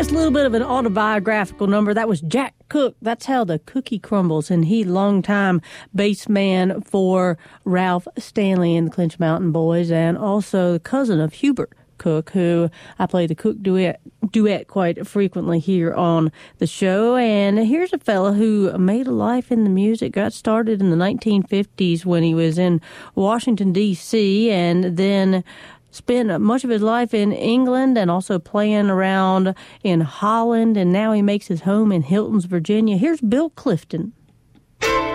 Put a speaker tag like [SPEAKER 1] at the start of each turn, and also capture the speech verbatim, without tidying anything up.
[SPEAKER 1] Just a little bit of an autobiographical number. That was Jack Cook. That's how the cookie crumbles. And he, longtime bass man for Ralph Stanley and the Clinch Mountain Boys, and also the cousin of Hubert Cook, who I play the Cook duet, duet quite frequently here on the show. And here's a fella who made a life in the music, got started in the nineteen fifties when he was in Washington, D C, and then spent much of his life in England and also playing around in Holland, and now he makes his home in Hiltons, Virginia. Here's Bill Clifton.